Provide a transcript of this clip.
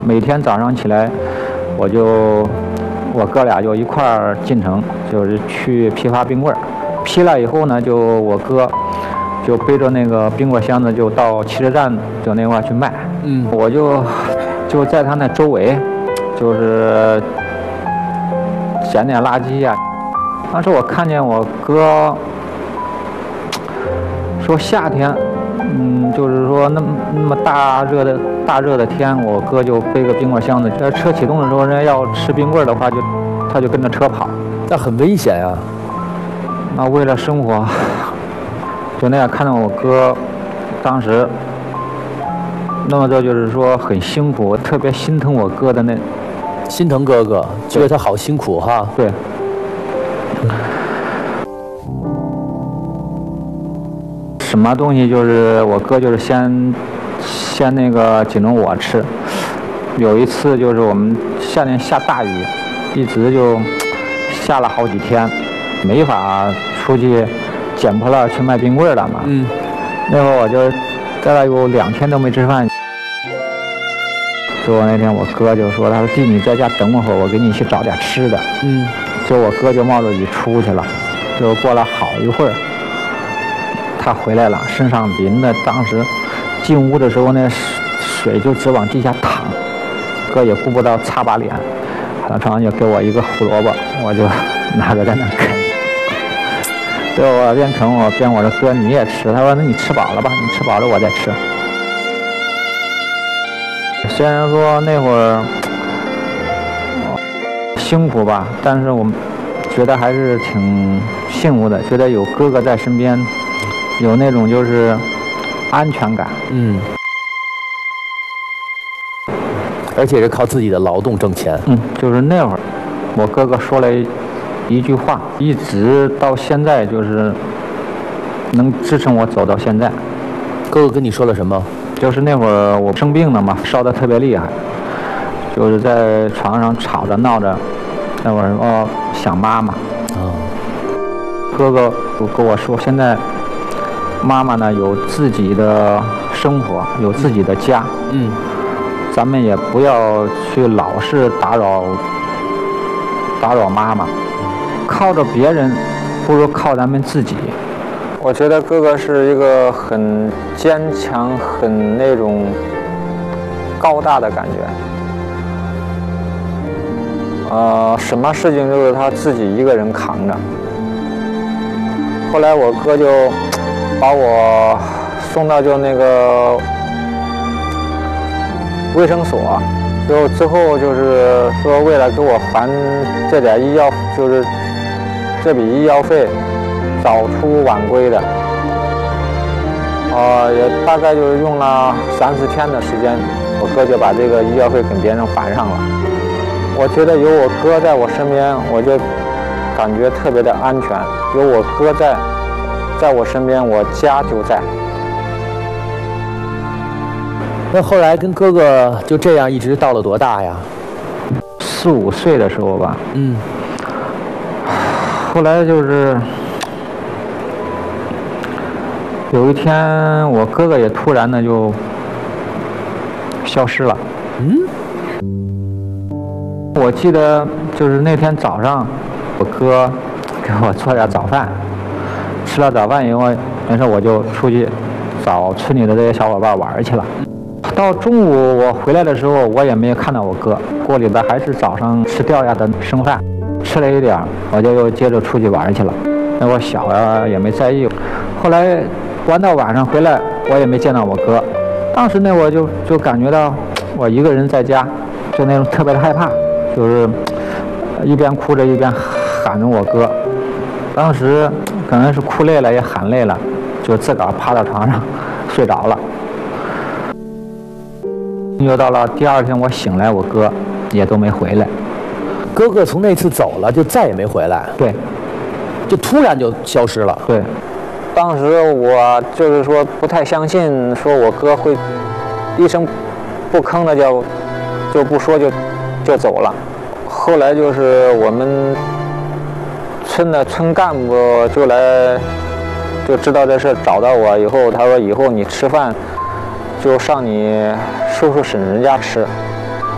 每天早上起来，我哥俩就一块儿进城，就是去批发冰棍儿。批了以后呢，我哥就背着那个冰棍箱子就到汽车站就那块儿去卖。我就在他那周围，就是捡点垃圾呀。当时我看见我哥说夏天，就是说那么大热的天，我哥就背个冰棍箱子。车启动的时候，人家要吃冰棍的话，他就跟着车跑， 那很危险啊。 那为了生活，就那样看到我哥，当时，那么这就是说很辛苦，我特别心疼我哥的心疼哥哥，觉得他好辛苦哈。 对。什么东西就是我哥就是先那个紧着我吃。有一次就是我们夏天下大雨，一直就下了好几天，没法出去捡破烂去卖冰棍了嘛。那会儿我就在那有2天都没吃饭。就那天我哥就说，他说弟你在家等我会儿，我给你去找点吃的。就我哥就冒着雨出去了，就过了好一会儿。他回来了，身上淋的，当时进屋的时候那水就直往地下淌，哥也顾不到擦把脸，他床上就给我一个胡萝卜，我就拿着在那啃。对，我边啃我说哥你也吃，他说那你吃饱了吧，你吃饱了我再吃。虽然说那会儿辛苦吧，但是我们觉得还是挺幸福的，觉得有哥哥在身边。有那种就是安全感， 而且是靠自己的劳动挣钱， 就是那会儿，我哥哥说了一句话，一直到现在就是能支撑我走到现在。 哥哥跟你说了什么？ 就是那会儿我生病了嘛，烧得特别厉害，就是在床上吵着闹着，那会儿想妈妈。哥哥跟我说，现在。妈妈呢有自己的生活，有自己的家，咱们也不要去老是打扰妈妈，靠着别人不如靠咱们自己。我觉得哥哥是一个很坚强、很那种高大的感觉，什么事情都是他自己一个人扛着。后来我哥就把我送到就那个卫生所，之后就是说为了给我还这点医药，就是这笔医药费，早出晚归的，也大概就是用了3、4天的时间，我哥就把这个医药费跟别人还上了。我觉得有我哥在我身边，我就感觉特别的安全，有我哥在我身边，我家就在。 那后来跟哥哥就这样一直到了多大呀 ？4、5岁的时候吧。后来就是有一天，我哥哥也突然的就消失了。我记得就是那天早上，我哥给我做点早饭。吃了早饭以后，没事我就出去找村里的这些小伙伴玩去了。到中午我回来的时候，我也没有看到我哥，锅里边还是早上吃掉下的剩饭，吃了一点，我就又接着出去玩去了。那我小啊也没在意。后来玩到晚上回来，我也没见到我哥。当时那会儿就感觉到我一个人在家，就那种特别的害怕，就是一边哭着一边喊着我哥。当时可能是哭累了也喊累了，就自个儿趴到床上睡着了。又到了第2天我醒来，我哥也都没回来。 哥哥从那次走了就再也没回来？ 对， 就突然就消失了。 对，当时我就是说不太相信，说我哥会一声不吭的就不说就走了。后来就是我们村的村干部就知道这事，找到我以后，他说以后你吃饭就上你叔叔婶婶家吃。